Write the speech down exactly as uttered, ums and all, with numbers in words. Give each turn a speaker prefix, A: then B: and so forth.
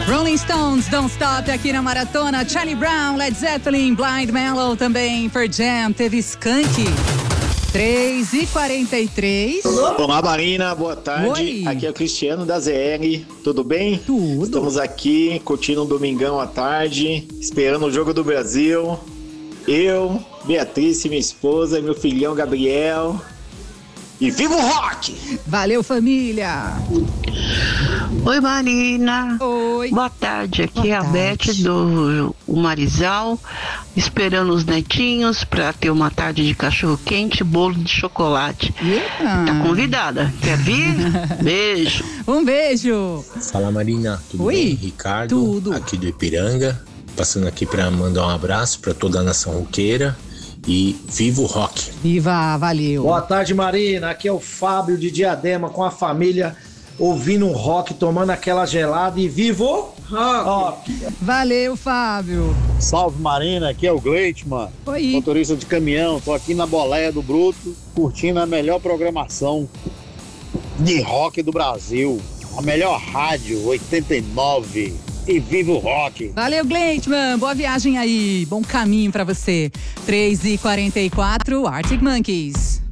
A: Rolling Stones, Don't Stop aqui na Maratona. Charlie Brown, Led Zeppelin, Blind Mellow também. Pearl Jam, teve Skank. três e quarenta e três.
B: Olá, Marina, boa tarde.
A: Oi.
B: Aqui é o Cristiano da Z L. Tudo bem?
A: Tudo.
B: Estamos aqui curtindo um domingão à tarde, esperando o Jogo do Brasil. Eu, Beatriz, minha esposa, meu filhão Gabriel. E viva o rock!
A: Valeu, família!
C: Oi, Marina.
A: Oi.
C: Boa tarde. Aqui
A: Boa
C: é a
A: tarde.
C: Beth do o Marizal, esperando os netinhos para ter uma tarde de cachorro quente e bolo de chocolate.
A: Eita.
C: Tá convidada. Quer vir? Beijo.
A: Um beijo!
D: Fala, Marina, tudo
A: Oi,
D: bem? Ricardo,
A: tudo.
D: aqui do Ipiranga, passando aqui para mandar um abraço para toda a nação roqueira e viva o rock!
A: Viva, valeu!
E: Boa tarde, Marina. Aqui é o Fábio de Diadema com a família, ouvindo um rock, tomando aquela gelada e vivo rock!
A: Valeu, Fábio!
F: Salve, Marina, aqui é o Gleitman,
A: Oi!
F: motorista de caminhão. Tô aqui na Boleia do Bruto, curtindo a melhor programação de rock do Brasil. A melhor rádio, oitenta e nove. E viva o rock!
A: Valeu, Gleitman! Boa viagem aí! Bom caminho pra você! três e quarenta e quatro, Arctic Monkeys.